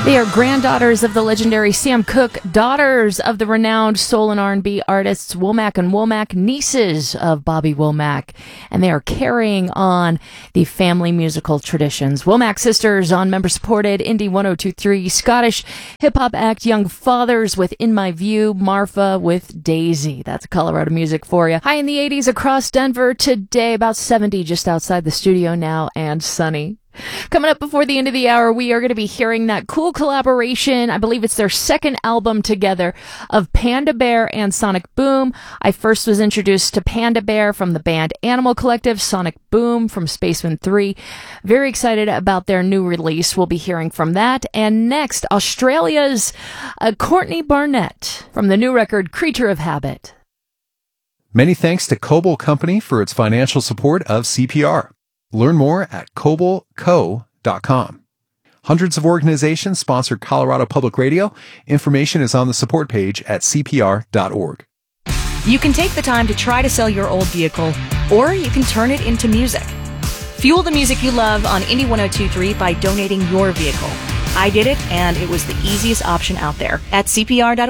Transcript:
They are granddaughters of the legendary Sam Cooke, daughters of the renowned soul and R&B artists Womack and Womack, nieces of Bobby Womack, and they are carrying on the family musical traditions. Womack sisters on member-supported Indie 102.3, Scottish hip-hop act Young Fathers with In My View, Marfa with Daisy. That's Colorado music for you. High in the 80s across Denver today, about 70 just outside the studio now, and sunny. Coming up before the end of the hour, we are going to be hearing that cool collaboration. I believe it's their second album together of Panda Bear and Sonic Boom. I first was introduced to Panda Bear from the band Animal Collective, Sonic Boom from Spaceman 3. Very excited about their new release. We'll be hearing from that. And next, Australia's Courtney Barnett from the new record Creature of Habit. Many thanks to Coble Company for its financial support of CPR. Learn more at cobleco.com. Hundreds of organizations sponsor Colorado Public Radio. Information is on the support page at cpr.org. You can take the time to try to sell your old vehicle, or you can turn it into music. Fuel the music you love on Indie 102.3 by donating your vehicle. I did it, and it was the easiest option out there at cpr.org.